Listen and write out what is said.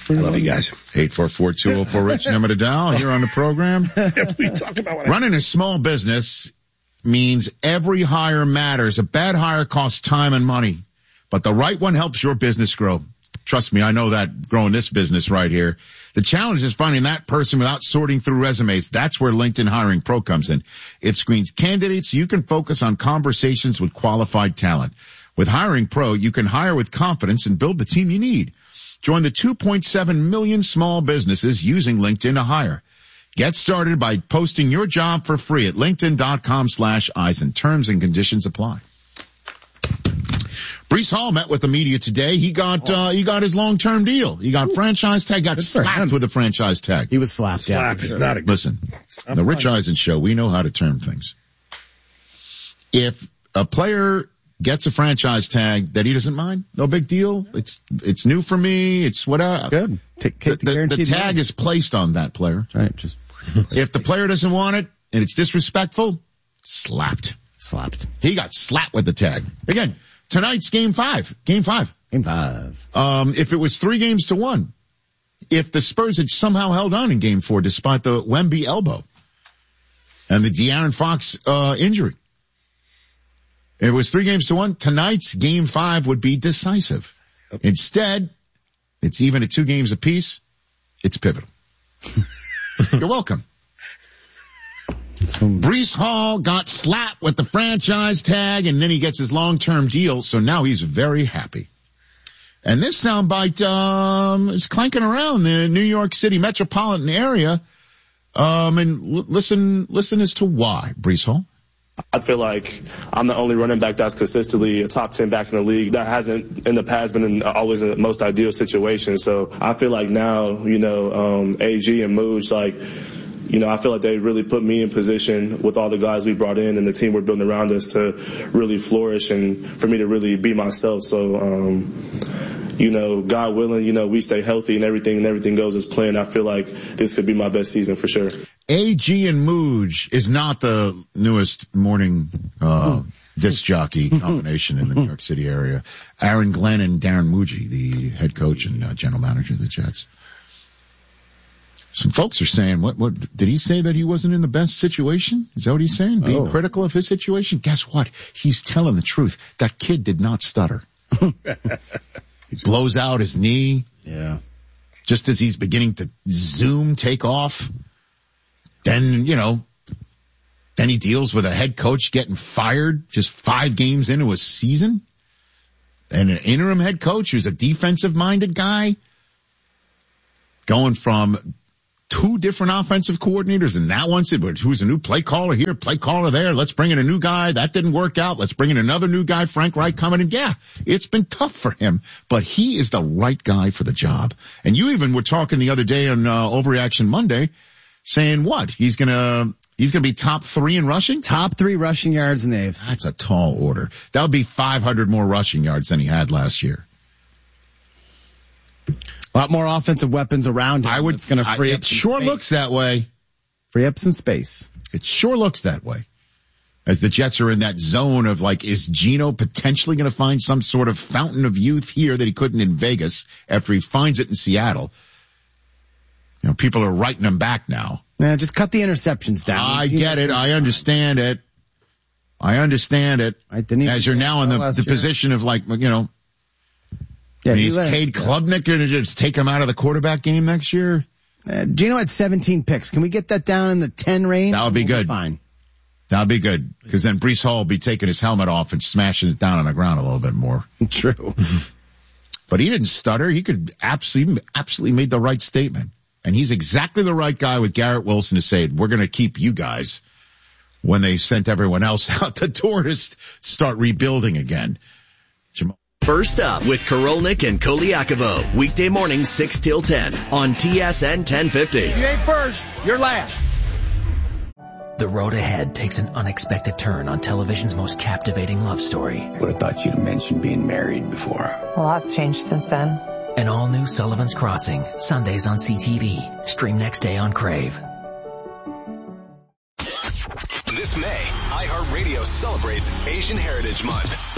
I love you guys. 844-204-RICH, number to dial here on the program. We talked about what Running a small business means every hire matters. A bad hire costs time and money, but the right one helps your business grow. Trust me, I know that growing this business right here. The challenge is finding that person without sorting through resumes. That's where LinkedIn Hiring Pro comes in. It screens candidates so you can focus on conversations with qualified talent. With Hiring Pro, you can hire with confidence and build the team you need. Join the 2.7 million small businesses using LinkedIn to hire. Get started by posting your job for free at linkedin.com/Eisen. Terms and conditions apply. Breece Hall met with the media today. He got his long-term deal. He got franchise tag, got slapped with a franchise tag. He was slapped. Slap is not a good. Listen, the Rich Eisen show, we know how to term things. If a player gets a franchise tag that he doesn't mind, no big deal. It's new for me. It's whatever. Good. The tag is placed on that player. Right. Just if the player doesn't want it and it's disrespectful, slapped. He got slapped with the tag. Again, tonight's game five. Game five. If it was 3-1, if the Spurs had somehow held on in game 4 despite the Wemby elbow and the De'Aaron Fox injury, it was 3-1. Tonight's game 5 would be decisive. Instead, it's even at 2 games apiece. It's pivotal. You're welcome. Breece Hall got slapped with the franchise tag, and then he gets his long-term deal, so now he's very happy. And this soundbite is clanking around the New York City metropolitan area. And listen as to why, Breece Hall. I feel like I'm the only running back that's consistently a top 10 back in the league. That hasn't in the past been always in the most ideal situation. So I feel like now, AG and Mooj, I feel like they really put me in position with all the guys we brought in and the team we're building around us to really flourish and for me to really be myself. So, God willing, we stay healthy and everything goes as planned. I feel like this could be my best season for sure. AG and Mooj is not the newest morning disc jockey combination in the New York City area. Aaron Glenn and Darren Muji, the head coach and general manager of the Jets. Some folks are saying, what did he say that he wasn't in the best situation? Is that what he's saying? Being critical of his situation? Guess what? He's telling the truth. That kid did not stutter. He blows out his knee. Yeah. Just as he's beginning to take off. Then, then he deals with a head coach getting fired just 5 games into a season. And an interim head coach who's a defensive-minded guy. Going from 2 different offensive coordinators, and now who's a new play caller here, play caller there. Let's bring in a new guy. That didn't work out. Let's bring in another new guy, Frank Reich coming in. Yeah, it's been tough for him, but he is the right guy for the job. And you even were talking the other day on Overreaction Monday, saying what? He's gonna be top 3 in rushing? Top 3 rushing yards and Aves. That's a tall order. That would be 500 more rushing yards than he had last year. A lot more offensive weapons around him. It's going to free up. It sure looks that way. Free up some space. It sure looks that way. As the Jets are in that zone of is Geno potentially going to find some sort of fountain of youth here that he couldn't in Vegas after he finds it in Seattle? People are writing him back now. Yeah, just cut the interceptions down. I get it. I understand it. As you're now in the position of Yeah, is Cade Klubnik going to just take him out of the quarterback game next year? Geno had 17 picks. Can we get that down in the 10 range? That would be good. Fine. That would be good. Because then Breece Hall will be taking his helmet off and smashing it down on the ground a little bit more. True. But he didn't stutter. He could absolutely made the right statement. And he's exactly the right guy with Garrett Wilson to say, we're going to keep you guys when they sent everyone else out the door to start rebuilding again. First Up with Korolnik and Koliakovo. Weekday mornings 6 till 10 on TSN 1050. You ain't first, you're last. The road ahead takes an unexpected turn on television's most captivating love story. Would have thought you'd mentioned being married before. A lot's changed since then. An all-new Sullivan's Crossing, Sundays on CTV. Stream next day on Crave. This May, iHeartRadio celebrates Asian Heritage Month.